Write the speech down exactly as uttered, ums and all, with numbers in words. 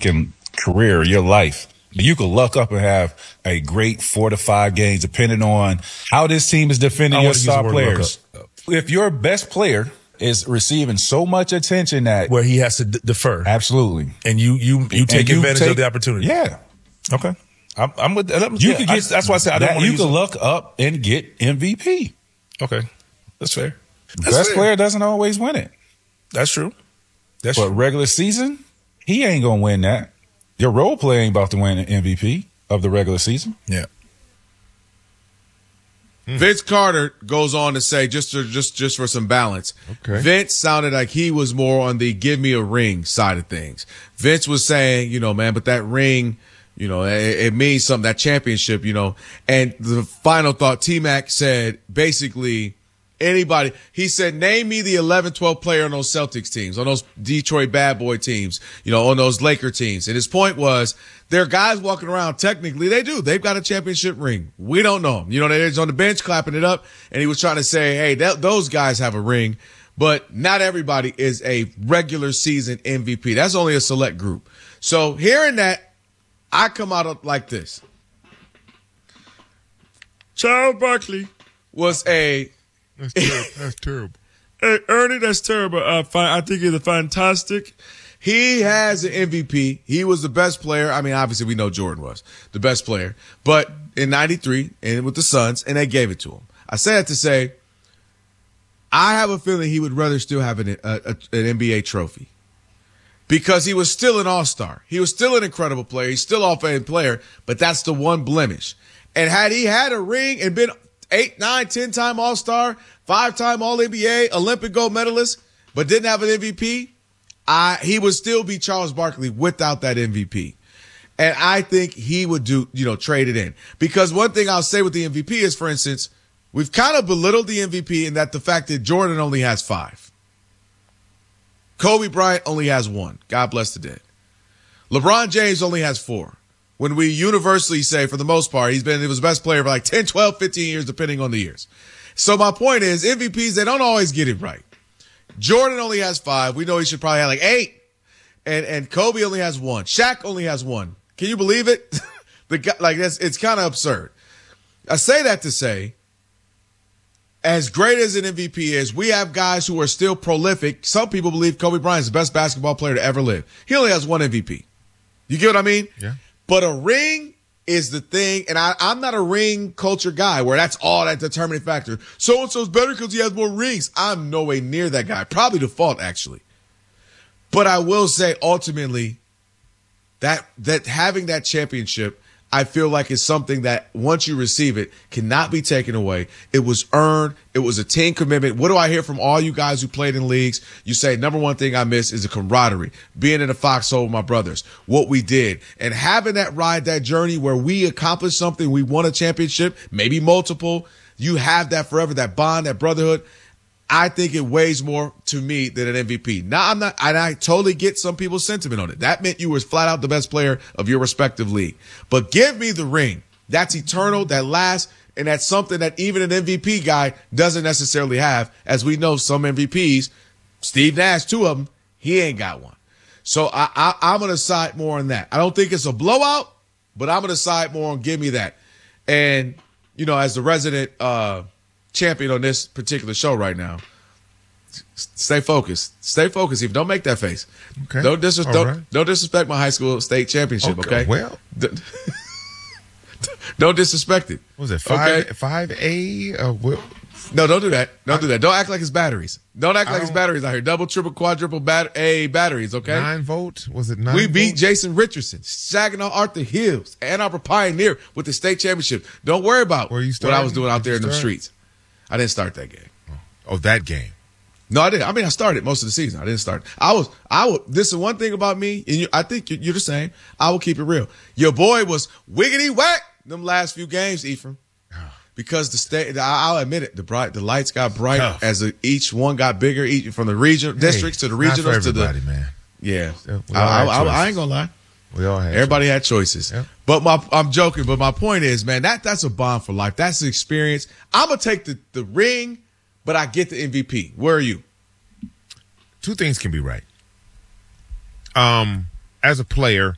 freaking career, your life. You could luck up and have a great four to five games, depending on how this team is defending your star players. If your best player is receiving so much attention that where he has to d- defer, absolutely, and you you you take you advantage take, of the opportunity. Yeah, okay. I'm, I'm with that. You yeah, could get. I, that's why I said I don't that, you use could them. luck up and get M V P. Okay, that's fair. That's best fair. player doesn't always win it. That's true. That's but true. regular season, he ain't gonna win that. Your role player ain't about to win an M V P of the regular season. Yeah. Hmm. Vince Carter goes on to say, just to, just just for some balance, okay. Vince sounded like he was more on the give me a ring side of things. Vince was saying, you know, man, but that ring, you know, it, it means something, that championship, you know. And the final thought, T-Mac said, basically, anybody, he said, name me the eleven, twelve player on those Celtics teams, on those Detroit bad boy teams, you know, on those Laker teams. And his point was, there are guys walking around, technically, they do. They've got a championship ring. We don't know them. You know, they're just on the bench clapping it up. And he was trying to say, hey, that, those guys have a ring. But not everybody is a regular season M V P. That's only a select group. So hearing that, I come out like this. Charles Barkley was a... That's terrible. That's terrible. Hey, Ernie, that's terrible. Uh, I think he's a fantastic. He has an M V P. He was the best player. I mean, obviously, we know Jordan was the best player. But in ninety-three, and with the Suns, and they gave it to him. I say that to say, I have a feeling he would rather still have an, a, a, an N B A trophy. Because he was still an all-star. He was still an incredible player. He's still an offensive player, but that's the one blemish. And had he had a ring and been eight, nine, ten-time all-star, five-time All-N B A, Olympic gold medalist, but didn't have an M V P, I, he would still be Charles Barkley without that M V P. And I think he would do, you know, trade it in. Because one thing I'll say with the M V P is, for instance, we've kind of belittled the M V P in that the fact that Jordan only has five. Kobe Bryant only has one. God bless the dead. LeBron James only has four. When we universally say, for the most part, he's been, he was the best player for like ten, twelve, fifteen years, depending on the years. So my point is, M V Ps, they don't always get it right. Jordan only has five. We know he should probably have like eight. And and Kobe only has one. Shaq only has one. Can you believe it? the guy, like that's it's kind of absurd. I say that to say, as great as an M V P is, we have guys who are still prolific. Some people believe Kobe Bryant is the best basketball player to ever live. He only has one M V P. You get what I mean? Yeah. But a ring is the thing, and I, I'm not a ring culture guy where that's all that determining factor. So-and-so's better because he has more rings. I'm no way near that guy. Probably the fault, actually. But I will say, ultimately, that that having that championship, I feel like is something that once you receive it, cannot be taken away. It was earned. It was a team commitment. What do I hear from all you guys who played in leagues? You say, number one thing I miss is the camaraderie, being in the foxhole with my brothers, what we did, and having that ride, that journey where we accomplished something, we won a championship, maybe multiple. You have that forever, that bond, that brotherhood. I think it weighs more to me than an M V P. Now, I'm not, and I totally get some people's sentiment on it. That meant you were flat out the best player of your respective league. But give me the ring. That's eternal, that lasts, and that's something that even an M V P guy doesn't necessarily have. As we know, some M V Ps, Steve Nash, two of them, he ain't got one. So I, I, I'm going to side more on that. I don't think it's a blowout, but I'm going to side more on give me that. And, you know, as the resident uh, champion on this particular show right now, stay focused. Stay focused. If don't make that face. Okay. Don't, dis- All don't, right. don't disrespect my high school state championship, okay? Okay, well. Don't disrespect it. Was it five, okay? five A? Uh, well, No, don't do that. Don't do that. Don't act like it's batteries. Don't act I like it's don't- batteries out here. Double, triple, quadruple bat- A batteries, okay? nine volt? Was it nine We beat volt? Jason Richardson, Saginaw Arthur Hills, Ann Arbor Pioneer with the state championship. Don't worry about Where you what I was started? doing out Did there you in the start? streets. I didn't start that game. Oh, that game. No, I didn't. I mean, I started most of the season. I didn't start. I was, I would, this is one thing about me, and you, I think you're, you're the same. I will keep it real. Your boy was wiggity whack them last few games, Ephraim. Because the state, I'll admit it, the bright, the lights got bright Tough. as a, each one got bigger, each from the regional districts to the Not for regionals to the, everybody, man. yeah. So we I, all I, had I, I choices. ain't gonna lie. We all had Everybody had choices. Yep. But my, I'm joking, but my point is, man, that, that's a bond for life. That's the experience. I'm gonna take the, the ring, but I get the M V P. Where are you? Two things can be right. Um, as a player,